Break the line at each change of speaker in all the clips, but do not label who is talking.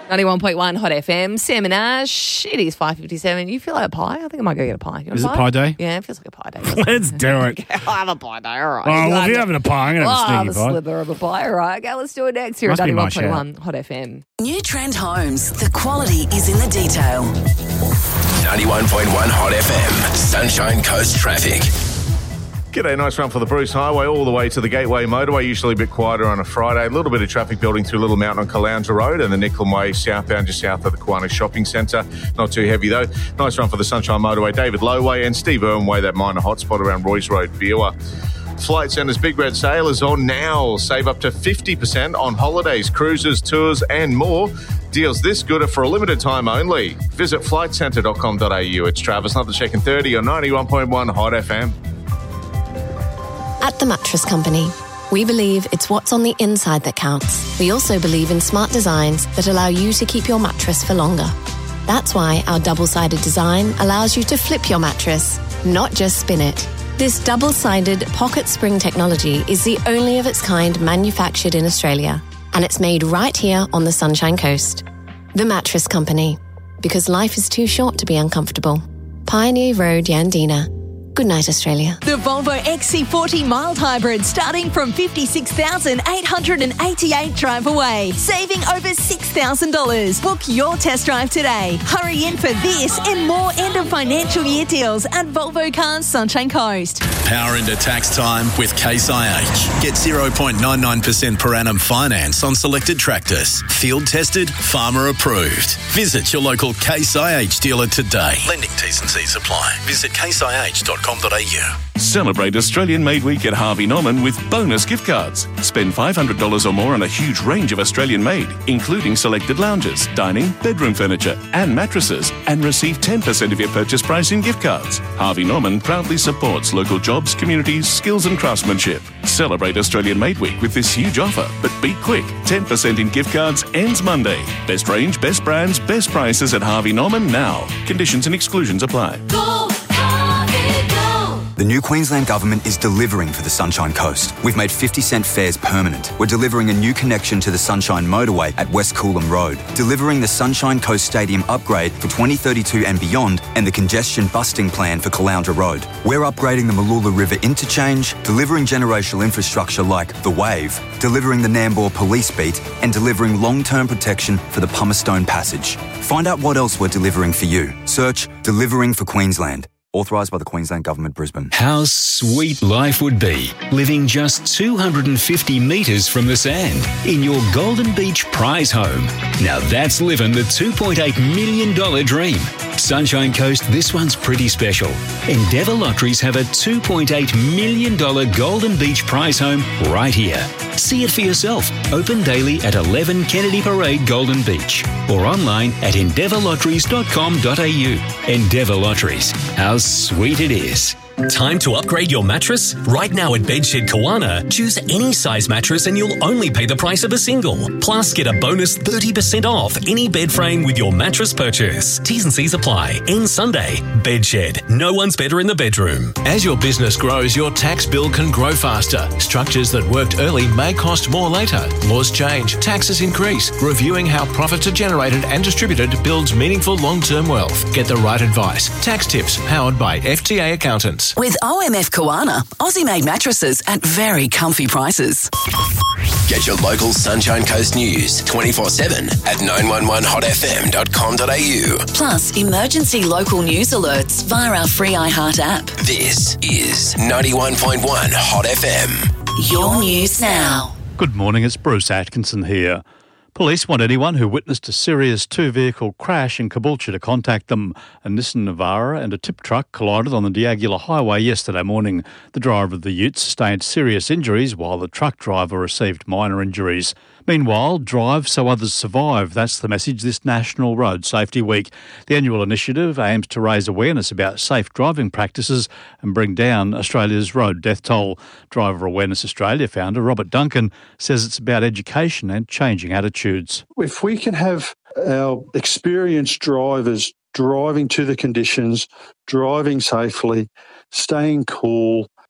91.1 Hot FM. Sam and Ash. It is 5:57. You feel like a pie? I think I might go get a pie. You want
Is
a
it pie day?
Yeah, it feels like a pie day.
Let's do it.
I'll have a pie day, all right.
Oh, well, if you're having a pie, I'm going to have a
I'll have
sneaky
a
pie.
slither of a pie. All right, okay, let's do it next here at
Must be my
91.1 Hot FM.
New Trend Homes. The quality is in the detail.
91.1 Hot FM. Sunshine Coast traffic.
G'day, nice run for the Bruce Highway all the way to the Gateway Motorway, usually a bit quieter on a Friday. A little bit of traffic building through Little Mountain on Caloundra Road and the Nicholm Way southbound just south of the Kiwanis Shopping Centre. Not too heavy though. Nice run for the Sunshine Motorway, David Low Way and Steve Irwin Way, that minor hotspot around Roy's Road, Beerwah. Flight Centre's Big Red Sale is on now. Save up to 50% on holidays, cruises, tours and more. Deals this good are for a limited time only. Visit flightcentre.com.au. It's Travis, not the Check in 30 on 91.1 Hot FM.
At The Mattress Company, we believe it's what's on the inside that counts. We also believe in smart designs that allow you to keep your mattress for longer. That's why our double-sided design allows you to flip your mattress, not just spin it. This double-sided pocket spring technology is the only of its kind manufactured in Australia, and it's made right here on the Sunshine Coast. The Mattress Company, because life is too short to be uncomfortable. Pioneer Road, Yandina. Good night, Australia.
The Volvo XC40 mild hybrid starting from $56,888 drive away, saving over $6,000. Book your test drive today. Hurry in for this and more end of financial year deals at Volvo Cars Sunshine Coast.
Power into tax time with Case IH. Get 0.99% per annum finance on selected tractors. Field tested, farmer approved. Visit your local Case IH dealer today. Lending T's and C's apply. Visit caseih.com.au.
Celebrate Australian Made Week at Harvey Norman with bonus gift cards. Spend $500 or more on a huge range of Australian made, including selected lounges, dining, bedroom furniture and mattresses, and receive 10% of your purchase price in gift cards. Harvey Norman proudly supports local jobs, communities, skills and craftsmanship. Celebrate Australian Made Week with this huge offer, but be quick. 10% in gift cards ends Monday. Best range, best brands, best prices at Harvey Norman now. Conditions and exclusions apply.
Go, Harvey, go! The new Queensland Government is delivering for the Sunshine Coast. We've made 50-cent fares permanent. We're delivering a new connection to the Sunshine Motorway at West Coolum Road, delivering the Sunshine Coast Stadium upgrade for 2032 and beyond, and the congestion busting plan for Caloundra Road. We're upgrading the Mooloola River interchange, delivering generational infrastructure like the Wave, delivering the Nambour Police Beat, and delivering long-term protection for the Pumicestone Passage. Find out what else we're delivering for you. Search Delivering for Queensland. Authorised by the Queensland Government, Brisbane.
How sweet life would be living just 250 metres from the sand in your Golden Beach prize home. Now that's living the $2.8 million dream. Sunshine Coast, this one's pretty special. Endeavour Lotteries have a $2.8 million Golden Beach prize home right here. See it for yourself. Open daily at 11 Kennedy Parade, Golden Beach, or online at endeavourlotteries.com.au. Endeavour Lotteries. How sweet it is.
Time to upgrade your mattress? Right now at Bedshed Kawana, choose any size mattress and you'll only pay the price of a single. Plus, get a bonus 30% off any bed frame with your mattress purchase. T's and C's apply. End Sunday. Bedshed. No one's better in the bedroom.
As your business grows, your tax bill can grow faster. Structures that worked early may cost more later. Laws change. Taxes increase. Reviewing how profits are generated and distributed builds meaningful long-term wealth. Get the right advice. Tax tips powered by FTA accountants.
With OMF Kawana, Aussie-made mattresses at very comfy prices.
Get your local Sunshine Coast news 24/7 at 911hotfm.com.au.
Plus, emergency local news alerts via our free iHeart app.
This is 91.1 Hot FM.
Your news now.
Good morning, it's Bruce Atkinson here. Police want anyone who witnessed a serious two-vehicle crash in Caboolture to contact them. A Nissan Navara and a tip truck collided on the Diagula Highway yesterday morning. The driver of the ute sustained serious injuries while the truck driver received minor injuries. Meanwhile, drive so others survive. That's the message this National Road Safety Week. The annual initiative aims to raise awareness about safe driving practices and bring down Australia's road death toll. Driver Awareness Australia founder Robert Duncan says it's about education and changing attitudes.
If we can have our experienced drivers driving to the conditions, driving safely, staying cool,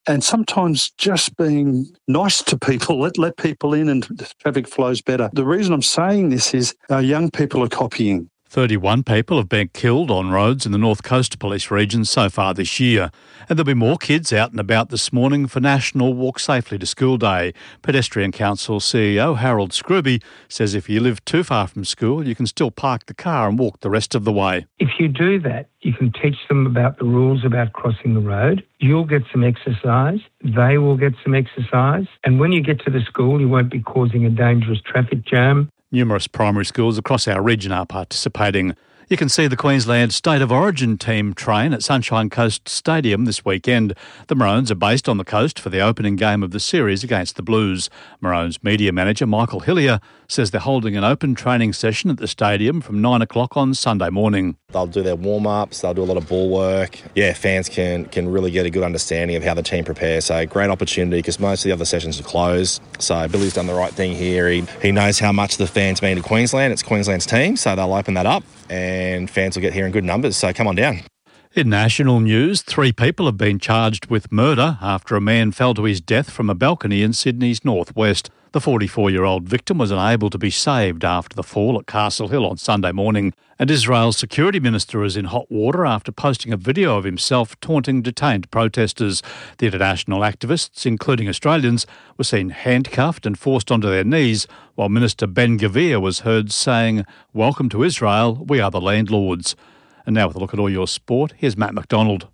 and sometimes just being nice to people, let people in and the traffic flows better. The reason I'm saying this is our young people are copying.
31 people have been killed on roads in the North Coast Police region so far this year. And there'll be more kids out and about this morning for National Walk Safely to School Day. Pedestrian Council CEO Harold Scrooby says if you live too far from school, you can still park the car and walk the rest of the way.
If you do that, you can teach them about the rules about crossing the road. You'll get some exercise. They will get some exercise. And when you get to the school, you won't be causing a dangerous traffic jam.
Numerous primary schools across our region are participating. You can see the Queensland State of Origin team train at Sunshine Coast Stadium this weekend. The Maroons are based on the coast for the opening game of the series against the Blues. Maroons media manager Michael Hillier says they're holding an open training session at the stadium from 9 o'clock on Sunday morning.
They'll do their warm-ups, they'll do a lot of ball work. Yeah, fans can really get a good understanding of how the team prepares. So great opportunity because most of the other sessions are closed. So Billy's done the right thing here. He knows how much the fans mean to Queensland. It's Queensland's team, so they'll open that up and fans will get here in good numbers. So come on down.
In national news, 3 people have been charged with murder after a man fell to his death from a balcony in Sydney's northwest. The 44-year-old victim was unable to be saved after the fall at Castle Hill on Sunday morning. And Israel's security minister is in hot water after posting a video of himself taunting detained protesters. The international activists, including Australians, were seen handcuffed and forced onto their knees, while Minister Ben Gvir was heard saying, "Welcome to Israel, we are the landlords." And now with a look at all your sport, here's Matt McDonald.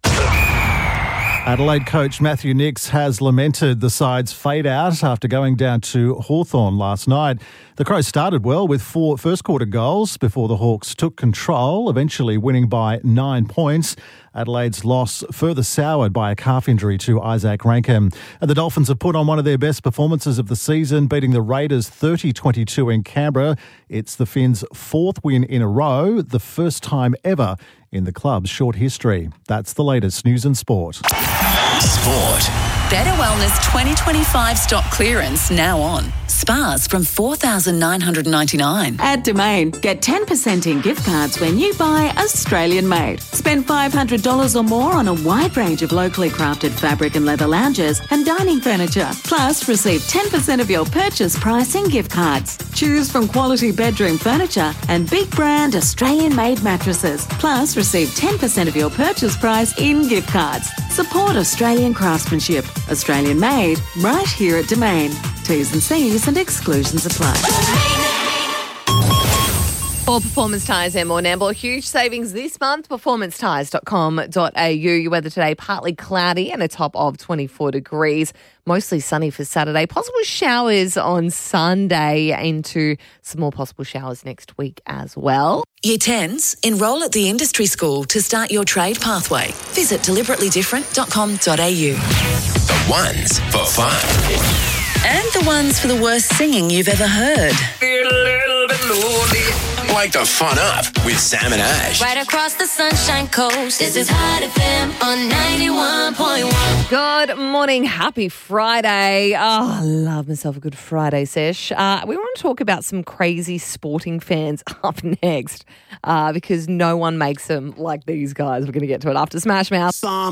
Adelaide coach Matthew Nicks has lamented the side's fade-out after going down to Hawthorn last night. The Crows started well with 4 first-quarter goals before the Hawks took control, eventually winning by 9 points. Adelaide's loss further soured by a calf injury to Isaac Rankin. And the Dolphins have put on one of their best performances of the season, beating the Raiders 30-22 in Canberra. It's the Finns' 4th win in a row, the first time ever in the club's short history. That's the latest news and sport.
Sport. Better Wellness 2025 stock clearance now on. Spas from $4,999.
At Domain, get 10% in gift cards when you buy Australian made. Spend $500 or more on a wide range of locally crafted fabric and leather lounges and dining furniture. Plus, receive 10% of your purchase price in gift cards. Choose from quality bedroom furniture and big brand Australian made mattresses. Plus, receive 10% of your purchase price in gift cards. Support Australian craftsmanship. Australian made, right here at Domain. T's and C's and exclusions apply.
For Performance Tyres and more Nambour, huge savings this month. performancetyres.com.au. Your weather today, partly cloudy and a top of 24 degrees. Mostly sunny for Saturday. Possible showers on Sunday into some more possible showers next week as well.
Year 10s, enrol at the industry school to start your trade pathway. Visit deliberatelydifferent.com.au.
The ones for fun.
And the ones for the worst singing you've ever heard.
Wake the fun up with Sam and Ash.
Right across the Sunshine Coast. This is Hot FM on 91.1.
Good morning. Happy Friday. Oh, I love myself a good Friday sesh. We want to talk about some crazy sporting fans up next because no one makes them like these guys. We're going to get to it after Smash Mouth.